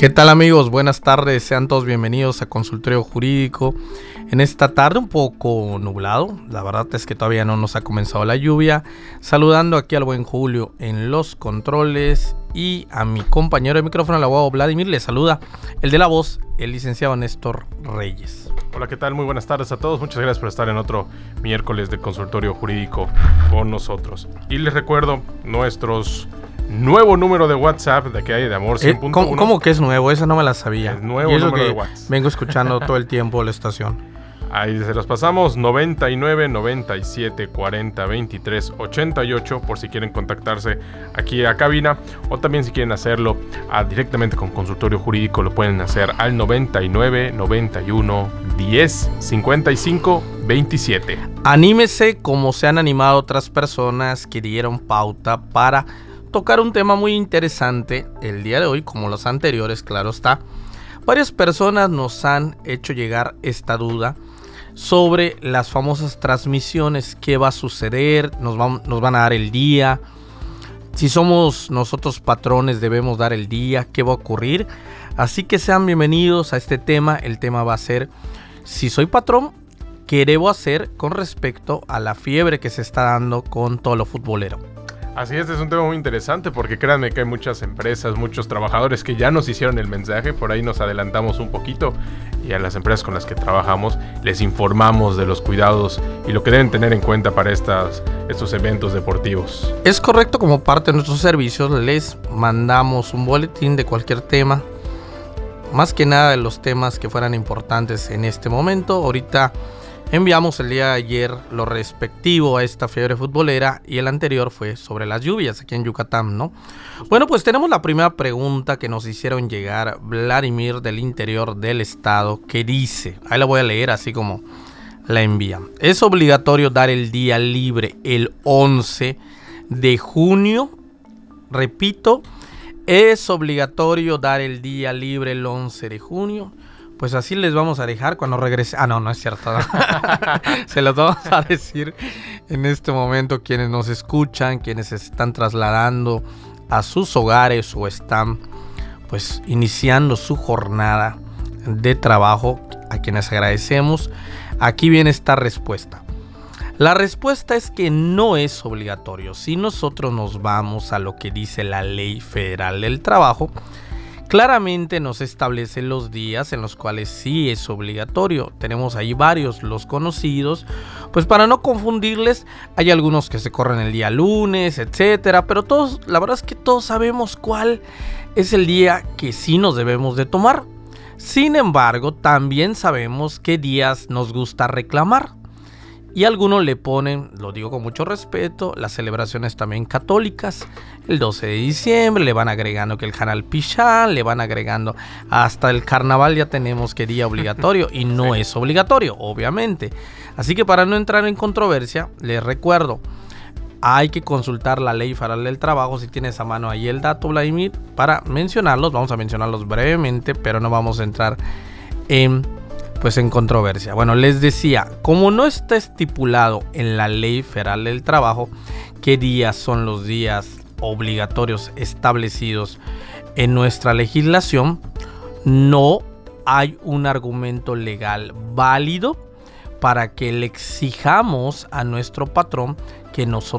¿Qué tal, amigos? Buenas tardes, sean todos bienvenidos a Consultorio Jurídico. En esta tarde un poco nublado, la verdad es que todavía no nos ha comenzado la lluvia. Saludando aquí al buen Julio en los controles y a mi compañero de micrófono, el abogado Vladimir, le saluda el de la voz, el licenciado Néstor Reyes. Hola, ¿qué tal? Muy buenas tardes a todos. Muchas gracias por estar en otro miércoles de Consultorio Jurídico con nosotros. Y les recuerdo nuestros nuevo número de WhatsApp de que hay de Amor 100.1. ¿Cómo que es nuevo? Esa no me la sabía. El nuevo número de WhatsApp. Vengo escuchando todo el tiempo la estación. Ahí se los pasamos, 99 97 40 23 88, por si quieren contactarse aquí a cabina, o también si quieren hacerlo directamente con Consultorio Jurídico, lo pueden hacer al 99 91 10 55 27. Anímese como se han animado otras personas que dieron pauta para tocar un tema muy interesante el día de hoy, como los anteriores, claro está. Varias personas nos han hecho llegar esta duda sobre las famosas transmisiones, qué va a suceder, nos van a dar el día, si somos nosotros patrones debemos dar el día, qué va a ocurrir. Así que sean bienvenidos a este tema. El tema va a ser: si soy patrón, ¿qué debo hacer con respecto a la fiebre que se está dando con todo lo futbolero? Así es un tema muy interesante porque créanme que hay muchas empresas, muchos trabajadores que ya nos hicieron el mensaje, por ahí nos adelantamos un poquito, y a las empresas con las que trabajamos les informamos de los cuidados y lo que deben tener en cuenta para estos eventos deportivos. Es correcto, como parte de nuestros servicios les mandamos un boletín de cualquier tema, más que nada de los temas que fueran importantes en este momento. Ahorita enviamos el día de ayer lo respectivo a esta fiebre futbolera y el anterior fue sobre las lluvias aquí en Yucatán, ¿no? Bueno, pues tenemos la primera pregunta que nos hicieron llegar Vladimir del interior del estado, que dice, ahí la voy a leer así como la envían. ¿Es obligatorio dar el día libre el 11 de junio? Repito, ¿es obligatorio dar el día libre el 11 de junio? Pues así les vamos a dejar cuando regrese. No es cierto. Se los vamos a decir en este momento quienes nos escuchan, quienes se están trasladando a sus hogares o están pues iniciando su jornada de trabajo, a quienes agradecemos. Aquí viene esta respuesta. La respuesta es que no es obligatorio. Si nosotros nos vamos a lo que dice la Ley Federal del Trabajo, claramente nos establece los días en los cuales sí es obligatorio. Tenemos ahí varios, los conocidos. Pues para no confundirles, hay algunos que se corren el día lunes, etcétera. Pero todos, la verdad es que todos sabemos cuál es el día que sí nos debemos de tomar. Sin embargo, también sabemos qué días nos gusta reclamar. Y algunos le ponen, lo digo con mucho respeto, las celebraciones también católicas. El 12 de diciembre le van agregando que el Hanal Pichán, le van agregando hasta el carnaval, ya tenemos que día obligatorio y no es obligatorio, obviamente. Así que para no entrar en controversia, les recuerdo, hay que consultar la Ley Federal del Trabajo. Si tienes a mano ahí el dato, Vladimir, para mencionarlos. Vamos a mencionarlos brevemente, pero no vamos a entrar en controversia. Bueno, les decía, como no está estipulado en la Ley Federal del Trabajo qué días son los días obligatorios establecidos en nuestra legislación, no hay un argumento legal válido para que le exijamos a nuestro patrón que nosotros